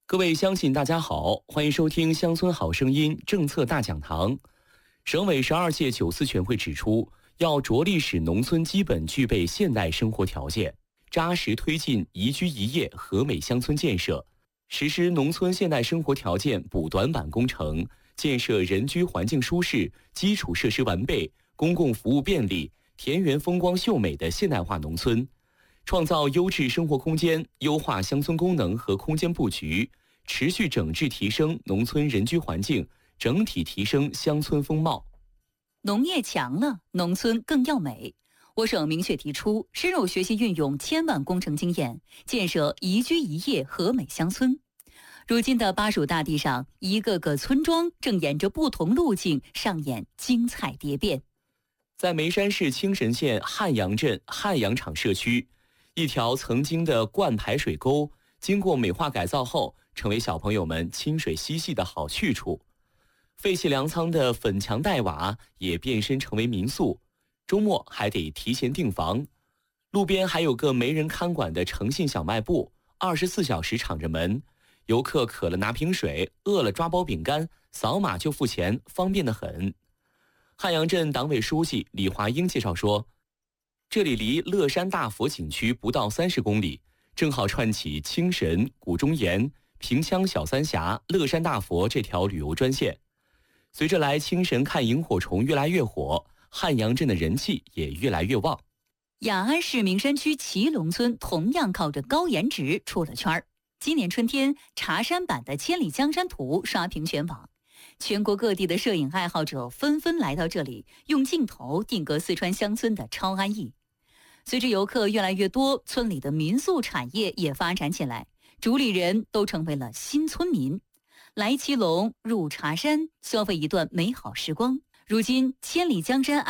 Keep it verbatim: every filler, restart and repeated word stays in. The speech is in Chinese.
各位乡亲，大家好，欢迎收听《乡村好声音》政策大讲堂。省委十二届九次全会指出，要着力使农村基本具备现代生活条件，扎实推进宜居宜业和美乡村建设，实施农村现代生活条件补短板工程，建设人居环境舒适、基础设施完备、公共服务便利、田园风光秀美的现代化农村，创造优质生活空间，优化乡村功能和空间布局，持续整治提升农村人居环境，整体提升乡村风貌。 农业强了，农村更要美。我省明确提出，深入学习运用千万工程经验，建设宜居宜业和美乡村。如今的巴蜀大地上，一个个村庄正沿着不同路径上演精彩蝶变。 在眉山市青神县汉阳镇汉阳场社区，一条曾经的灌排水沟，经过美化改造后，成为小朋友们亲水嬉戏的好去处。废弃粮仓的粉墙黛瓦也变身成为民宿，周末还得提前订房。路边还有个没人看管的诚信小卖部，二十四小时敞着门，游客渴了拿瓶水，饿了抓包饼干，扫码就付钱，方便得很。汉阳镇党委书记李华英介绍说，这里离乐山大佛景区不到三十公里，正好串起青神、古中岩、平羌小三峡、乐山大佛这条旅游专线。随着来青神看萤火虫越来越火，汉阳镇的人气也越来越旺。 雅安市名山区祁龙村同样靠着高颜值出了圈儿。今年春天，茶山版的《千里江山图》刷屏全网，全国各地的摄影爱好者纷纷来到这里，用镜头定格四川乡村的超安逸。随着游客越来越多，村里的民宿产业也发展起来，主理人都成为了新村民。来祁龙，入茶山，消费一段美好时光。如今，千里江山